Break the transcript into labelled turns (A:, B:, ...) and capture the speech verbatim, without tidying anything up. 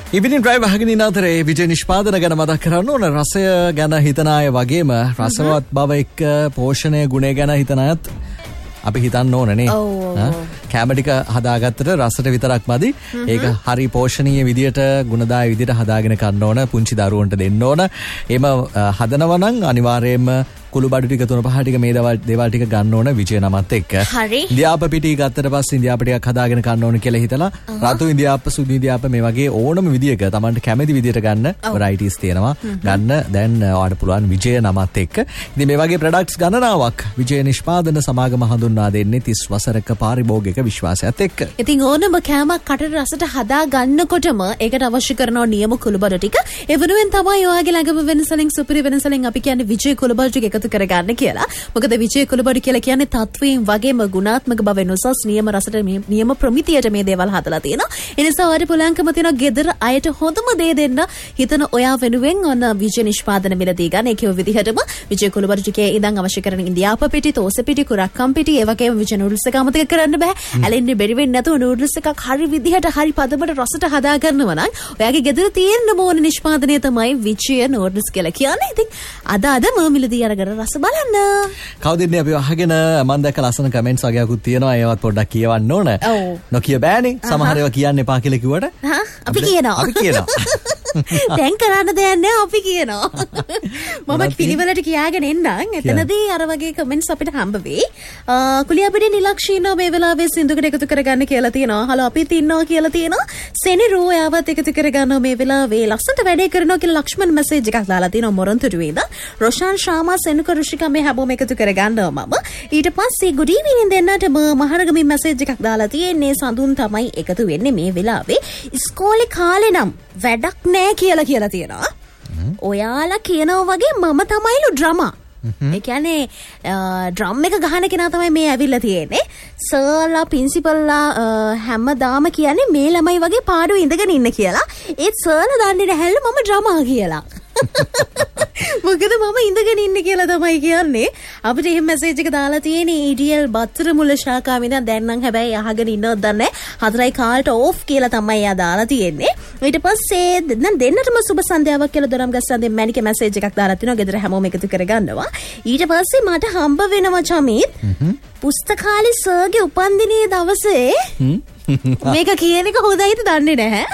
A: ඉවිනින් drive අහගෙන ඉන්න අතරේ විජය නිෂ්පාදන ගැන මතක් කරන්න ඕන. රසය ගැන හිතන අය වගේම රසවත් බව එක්ක පෝෂණය ගුණය ගැන හිතන අයත් අපි හිතන්න ඕනනේ. කැම ටික හදාගත්තට රසට විතරක් මදි. ඒක හරි පෝෂණීය විදියට ගුණදාය විදියට හදාගෙන කන්න ඕන. පුංචි දරුවන්ට දෙන්න ඕන. එම හදනවා නම් අනිවාර්යයෙන්ම කුළු බඩු ටික තුන පහ ටික මේ දේවල් දේවල් ටික ගන්න ඕන විජය නමත් එක්ක.
B: හරි.
A: ඉන්දියාප පිටි ගත්තට පස්සේ ඉන්දියාප ටිකක් හදාගෙන කන්න ඕන කියලා හිතලා රතු ඉන්දියාප සුදු ඉන්දියාප මේ වගේ ඕනම විදියක Tamanට කැමති විදියට ගන්න varieties තියෙනවා. ගන්න දැන් ඔයාලට පුළුවන් විජය නමත් එක්ක. ඉතින් මේ වගේ products ගණනාවක් විජය නිෂ්පාදන සමාගම හඳුන්වා දෙන්නේ තිස් වසරක පාරිභෝගික විශ්වාසයත් එක්ක.
B: ඉතින් ඕනම කෑමක් කටට රසට හදා ගන්නකොටම ඒකට අවශ්‍ය කරන නියම කුළු බඩු ටික ඒ වෙනුවෙන් තමයි ඔයාගේ ළඟම වෙනසලින් සුපිරි වෙනසලින් අපි කියන්නේ විජය කුළු බඩු ටික කරගන්න කියලා. මොකද විජය කුළු බඩු කියලා කියන්නේ තත්වයෙන් වගේම ගුණාත්මක බවෙන් උසස් නියම රසට නියම ප්‍රමිතියට මේ දේවල් හදලා තියෙනවා. ඒ නිසා ඔයාලට පුළුවන්කම තියෙනවා ගෙදර අයට හොඳම දේ දෙන්න හිතන ඔයා වෙනුවෙන් ඔන්න විජය නිෂ්පාදන මිලදී ගන්න. ඒ කියව විදිහටම විජය කුළු බඩු ටිකේ ඉඳන් අවශ්‍ය කරන ඉන්දියාප පිටි, තෝස පිටි, කුරක්කම් පිටි, ඒ වගේම විජය නූඩල්ස් එක අමතක කරන්න බෑ. ඇලෙන්නේ බැරි වෙන්නේ නැතුව නූඩල්ස් එකක් හරි විදිහට හරි පදමට රසට හදා ගන්නවා නම් ඔයාගේ ගෙදර තියෙන්න ඕන නිෂ්පාදනය තමයි විජය නූඩල්ස් කියලා කියන්නේ. ඉතින් අද අද මම මිලදී අරගෙන රස බලන්න.
A: කවුද ඉන්නේ අපි අහගෙන මම දැක්ක ලස්සන කමෙන්ට්ස් වගේකුත් තියෙනවා. ඒවත් පොඩ්ඩක් කියවන්න ඕන. නොකිය බෑනේ. සමහර ඒවා කියන්න එපා කියලා කිව්වට
B: අපි කියනවා.
A: අපි කියනවා.
B: දැන් කරන්න දෙයක් නෑ අපි කියනවා. මම පිළිවෙලට කියාගෙන එන්නම්. එතනදී අර වගේ කමෙන්ට්ස් අපිට හම්බ වෙයි. කුලියපිටේ නිලක්ෂීනෝ මේ වෙලාවේ සින්දුකට එකතු කරගන්න කියලා තියෙනවා. හලෝ අපිත් ඉන්නවා කියලා තියෙනවා. සෙනි රෝයාවත් එකතු කරගන්නවා මේ වෙලාවේ. ලස්සනට වැඩේ කරනවා කියලා ලක්ෂ්මන් මෙසේජ් එකක් දාලා තියෙනවා මොරොන්තුරුවේ ඉඳන්. රොෂාන් ශාමා සෙනුක රුෂිකා මේ හැමෝම එකතු කරගන්නවා මම. ඊට පස්සේ good evening දෙන්නටම මහරගමින් මෙසේජ් එකක් දාලා තියෙන්නේ සඳුන් තමයි එකතු වෙන්නේ මේ වෙලාවේ. ඉස්කෝලේ කාලේ නම් වැඩක් නෑ කියලා කියලා තියෙනවා. ඔයාලා කියනවා වගේ මම තමයිලු ඩ්‍රමා. ඒ කියන්නේ ඩ්‍රම් එක ගහන කෙනා තමයි මේ ඇවිල්ලා තියෙන්නේ. සර්ලා ප්‍රින්සිපල්ලා හැමදාම කියන්නේ මේ ළමයි වගේ පාඩුවේ ඉඳගෙන ඉන්න කියලා. ඒත් සර්ලා දන්නේ නැහැලු මම ඩ්‍රමා කියලා. මොකද මම ඉඳගෙන ඉන්නේ කියලා තමයි කියන්නේ. අපිට එහෙම මෙසේජ් එක දාලා තියෙන්නේ E D L බත්තර මුල ශාඛාවේ ඉඳන්. දැන් නම් හැබැයි අහගෙන ඉන්නවද දන්නේ හතරයි කාලට ඕෆ් කියලා තමයි එයා දාලා තියෙන්නේ. ඊට පස්සේ දැන් දෙන්නටම සුබ සන්ධ්‍යාවක් කියලා දොරම් ගස්සන් මැනික මෙසේජ් එකක් දාලා තිනවා. ගෙදර හැමෝම එකතු කරගන්නවා. ඊට පස්සේ මට හම්බ වෙනවා චමිත් පුස්තකාලේ සර්ගේ උපන්දිනයේ දවසේ මේක කියන එක හොඳයිද දන්නේ නැහැ.